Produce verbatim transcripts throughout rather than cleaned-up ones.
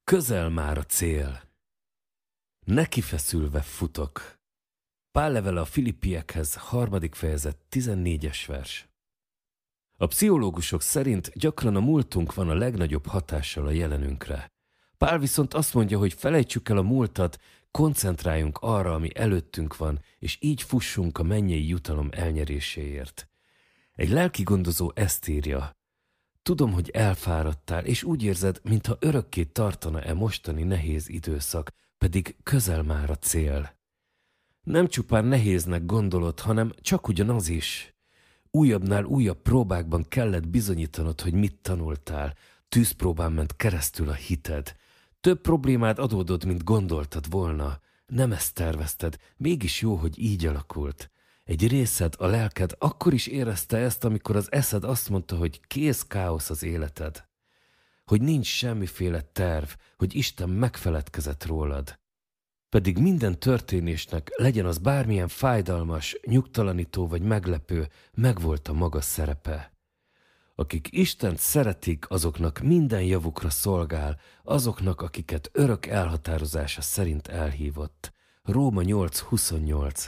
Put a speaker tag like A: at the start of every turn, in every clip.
A: Közel már a cél. Nekifeszülve futok. Pál levele a Filippiekhez, harmadik fejezet, tizennégyes vers. A pszichológusok szerint gyakran a múltunk van a legnagyobb hatással a jelenünkre. Pál viszont azt mondja, hogy felejtsük el a múltat, koncentráljunk arra, ami előttünk van, és így fussunk a mennyei jutalom elnyeréséért. Egy lelkigondozó ezt írja: tudom, hogy elfáradtál, és úgy érzed, mintha örökké tartana-e mostani nehéz időszak, pedig közel már a cél. Nem csupán nehéznek gondolod, hanem csak ugyanaz is. Újabbnál újabb próbákban kellett bizonyítanod, hogy mit tanultál. Tűzpróbán ment keresztül a hited. Több problémád adódott, mint gondoltad volna. Nem ezt tervezted, mégis jó, hogy így alakult. Egy részed, a lelked akkor is érezte ezt, amikor az eszed azt mondta, hogy kész káosz az életed. Hogy nincs semmiféle terv, hogy Isten megfeledkezett rólad. Pedig minden történésnek, legyen az bármilyen fájdalmas, nyugtalanító vagy meglepő, megvolt a maga szerepe. Akik Istent szeretik, azoknak minden javukra szolgál, azoknak, akiket örök elhatározása szerint elhívott. Róma nyolc huszonnyolc.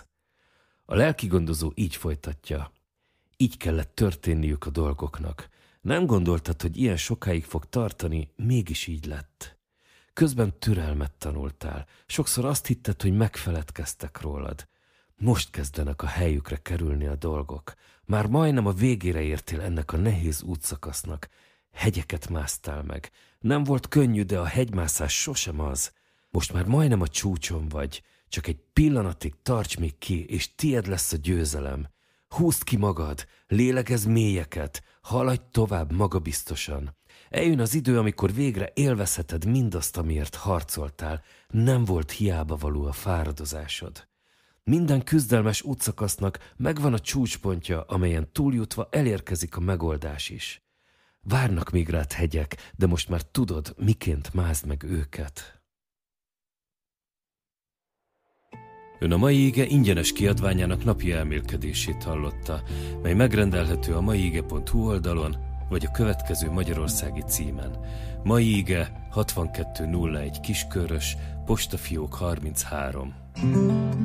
A: A lelkigondozó így folytatja. Így kellett történniük a dolgoknak. Nem gondoltad, hogy ilyen sokáig fog tartani, mégis így lett. Közben türelmet tanultál. Sokszor azt hitted, hogy megfeledkeztek rólad. Most kezdenek a helyükre kerülni a dolgok. Már majdnem a végére értél ennek a nehéz útszakasznak. Hegyeket másztál meg. Nem volt könnyű, de a hegymászás sosem az. Most már majdnem a csúcson vagy. Csak egy pillanatig tarts még ki, és tied lesz a győzelem. Húzd ki magad, lélegezz mélyeket, haladj tovább magabiztosan. Eljön az idő, amikor végre élvezheted mindazt, amiért harcoltál. Nem volt hiába való a fáradozásod. Minden küzdelmes útszakasznak megvan a csúcspontja, amelyen túljutva elérkezik a megoldás is. Várnak még rád hegyek, de most már tudod, miként mázd meg őket. Ön a Mai Ige ingyenes kiadványának napi elmélkedését hallotta, mely megrendelhető a maiige pont hu oldalon, vagy a következő magyarországi címen. Mai Ige hatvankettő nulla egy Kiskörös, postafiók harminchárom.